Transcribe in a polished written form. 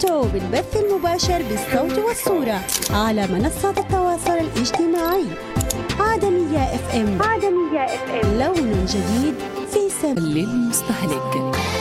توك بالبث المباشر بالصوت والصورة على منصات التواصل الاجتماعي. عدمية اف ام، لون جديد في سبيل للمستهلك.